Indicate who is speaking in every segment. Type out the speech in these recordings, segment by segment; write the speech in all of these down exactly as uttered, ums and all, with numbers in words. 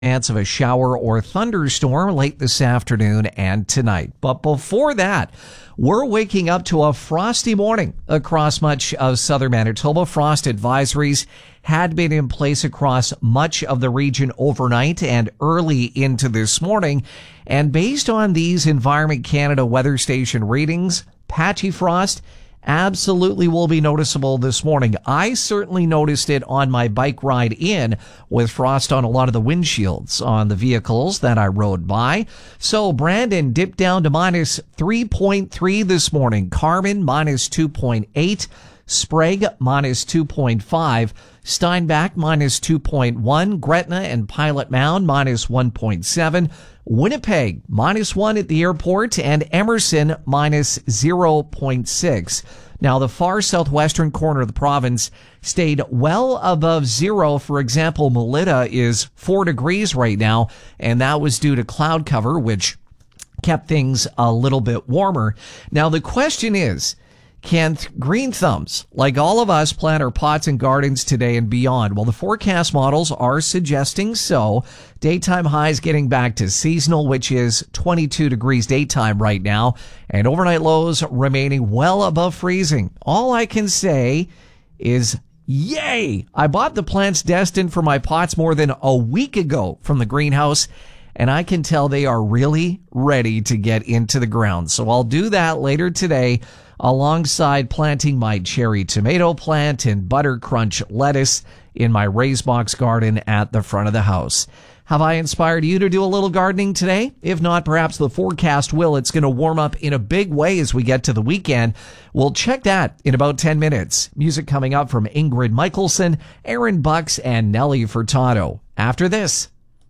Speaker 1: Chance of a shower or thunderstorm late this afternoon and tonight. But before that, we're waking up to a frosty morning across much of southern Manitoba. Frost advisories had been in place across much of the region overnight and early into this morning. And based on these Environment Canada Weather Station readings, patchy frost absolutely will be noticeable this morning. I certainly noticed it on my bike ride in with frost on a lot of the windshields on the vehicles that I rode by. So Brandon dipped down to minus three point three this morning. Carmen minus two point eight. Sprague minus two point five. Steinbach minus two point one. Gretna and Pilot Mound minus one point seven. Winnipeg minus one at the airport, and Emerson minus zero point six. Now, the far southwestern corner of the province stayed well above zero. For example, Melita is four degrees right now, and that was due to cloud cover, which kept things a little bit warmer. Now, the question is, can th- green thumbs, like all of us, plant our pots and gardens today and beyond? Well, the forecast models are suggesting so. Daytime highs getting back to seasonal, which is twenty-two degrees daytime right now, and overnight lows remaining well above freezing. All I can say is, yay! I bought the plants destined for my pots more than a week ago from the greenhouse, and I can tell they are really ready to get into the ground. So I'll do that later today, alongside planting my cherry tomato plant and butter crunch lettuce in my raised box garden at the front of the house. Have I inspired you to do a little gardening today? If not, perhaps the forecast will. It's going to warm up in a big way as we get to the weekend. We'll check that in about ten minutes. Music coming up from Ingrid Michaelson, Aaron Bucks, and Nelly Furtado. After this.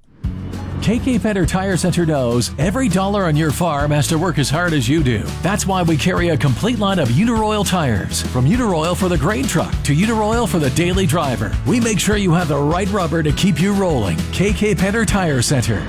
Speaker 2: K K Feder Tire Center knows every dollar on your farm has to work as hard as you do. That's why we carry a complete line of Uniroyal tires. From Uniroyal for the grain truck to Uniroyal for the daily driver. We make sure you have the right rubber to keep you rolling. K K Feder Tire Center.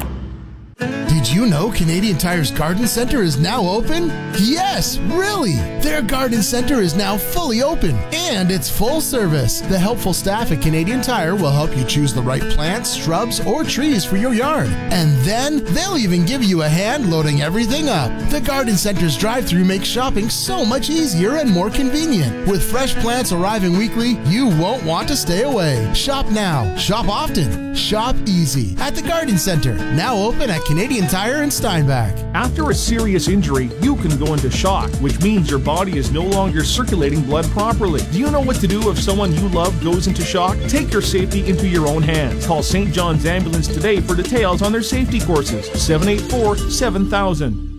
Speaker 3: Did you know Canadian Tire's Garden Center is now open? Yes, really! Their Garden Center is now fully open, and it's full service. The helpful staff at Canadian Tire will help you choose the right plants, shrubs, or trees for your yard. And then they'll even give you a hand loading everything up. The Garden Center's drive-thru makes shopping so much easier and more convenient. With fresh plants arriving weekly, you won't want to stay away. Shop now, shop often, shop easy at the Garden Center, now open at Canadian Tire and Steinbach.
Speaker 4: After a serious injury, you can go into shock, which means your body is no longer circulating blood properly. Do you know what to do if someone you love goes into shock? Take your safety into your own hands. Call Saint John's Ambulance today for details on their safety courses. seven eight four, seven thousand.